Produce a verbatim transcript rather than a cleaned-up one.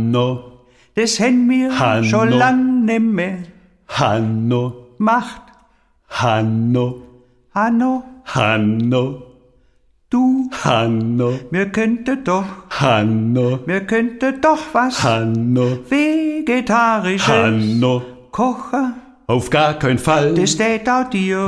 Hanno, das hen mir Hanno. schon lang nimmer Hanno, macht. Hanno, Hanno, Hanno, du, Hanno, wir könnte doch, Hanno, wir könnte doch was Hanno, Vegetarisches Hanno, kochen. auf gar keinen Fall. Das steht auch dir